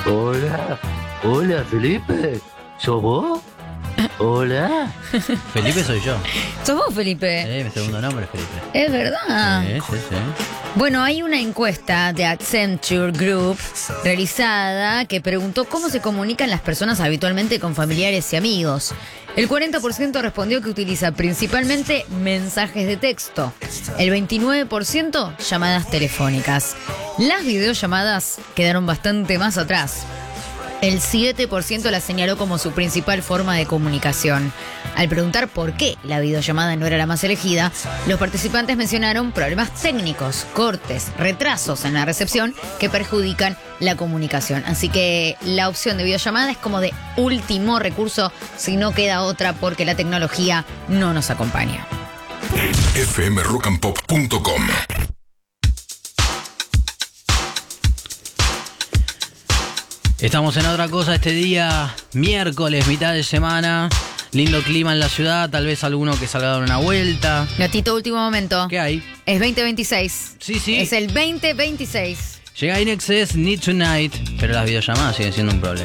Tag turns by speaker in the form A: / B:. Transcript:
A: Hola, hola Felipe, ¿sos vos? Hola.
B: Felipe soy yo.
C: ¿Sos vos, Felipe?
B: Mi segundo nombre es Felipe.
C: Es verdad.
B: Sí.
C: Bueno, hay una encuesta de Accenture Group realizada que preguntó cómo se comunican las personas habitualmente con familiares y amigos. El 40% respondió que utiliza principalmente mensajes de texto. El 29% llamadas telefónicas. Las videollamadas quedaron bastante más atrás. El 7% la señaló como su principal forma de comunicación. Al preguntar por qué la videollamada no era la más elegida, los participantes mencionaron problemas técnicos, cortes, retrasos en la recepción que perjudican la comunicación. Así que la opción de videollamada es como de último recurso si no queda otra porque la tecnología no nos acompaña.
D: fmrockandpop.com.
B: Estamos en otra cosa este día, miércoles, mitad de semana. Lindo clima en la ciudad, tal vez alguno que salga a dar una vuelta.
C: Gatito, último momento.
B: ¿Qué hay?
C: Es 2026.
B: Sí.
C: Es el 2026.
B: Llega INXS Need Tonight, pero las videollamadas siguen siendo un problema.